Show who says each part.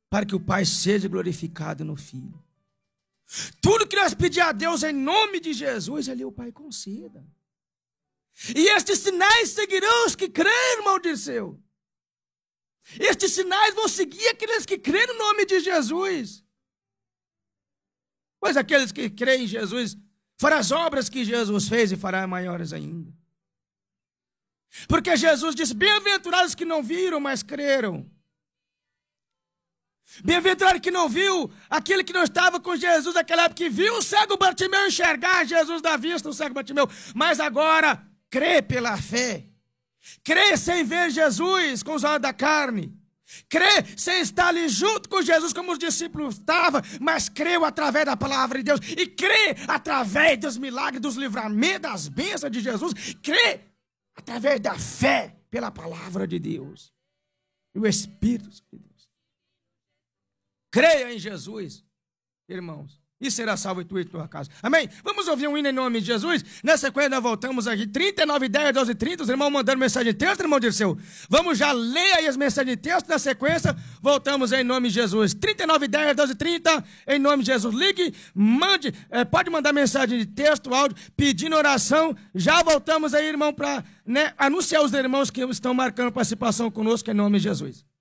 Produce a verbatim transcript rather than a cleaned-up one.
Speaker 1: para que o Pai seja glorificado no Filho. Tudo que nós pedimos a Deus em nome de Jesus, ali o Pai conceda. E estes sinais seguirão os que creem, irmão Dirceu. Estes sinais vão seguir aqueles que creem no nome de Jesus. Pois aqueles que creem em Jesus farão as obras que Jesus fez e farão maiores ainda. Porque Jesus disse, bem-aventurados que não viram, mas creram. Bem-aventurado que não viu, aquele que não estava com Jesus naquela época, que viu o cego Bartimeu enxergar Jesus da vista, o cego Bartimeu, mas agora crê pela fé. Crê sem ver Jesus com os olhos da carne. Crê sem estar ali junto com Jesus como os discípulos estavam, mas creu através da palavra de Deus. E crê através dos milagres, dos livramentos, das bênçãos de Jesus. Crê através da fé pela palavra de Deus e o Espírito de Deus. Creia em Jesus, irmãos, e será salvo em tua e tua casa. Amém? Vamos ouvir um hino em nome de Jesus? Na sequência, nós voltamos aqui, trinta e nove, dez, doze, trinta, os irmãos mandando mensagem de texto, irmão Dirceu. Vamos já ler aí as mensagens de texto, na sequência, voltamos em nome de Jesus. trinta e nove, dez, doze, trinta, em nome de Jesus. Ligue, mande, é, pode mandar mensagem de texto, áudio, pedindo oração. Já voltamos aí, irmão, para né, anunciar os irmãos que estão marcando participação conosco em nome de Jesus.